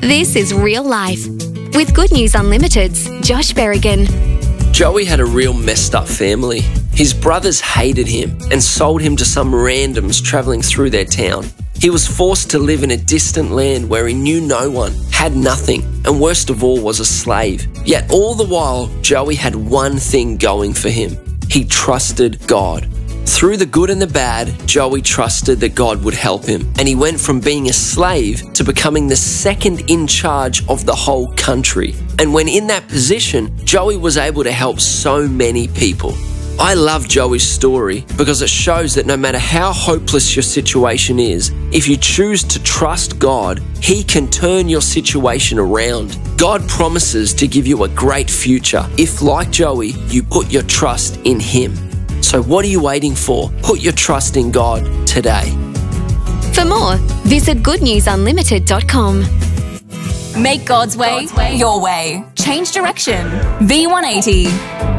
This is Real Life with Good News Unlimited's Josh Berrigan. Joey had a real messed up family. His brothers hated him and sold him to some randoms travelling through their town. He was forced to live in a distant land where he knew no one, had nothing, and worst of all was a slave. Yet all the while, Joey had one thing going for him. He trusted God. Through the good and the bad, Joey trusted that God would help him, and he went from being a slave to becoming the second in charge of the whole country. And when in that position, Joey was able to help so many people. I love Joey's story because it shows that no matter how hopeless your situation is, if you choose to trust God, He can turn your situation around. God promises to give you a great future if, like Joey, you put your trust in Him. So what are you waiting for? Put your trust in God today. For more, visit goodnewsunlimited.com. Make God's way your way. Change direction. V180.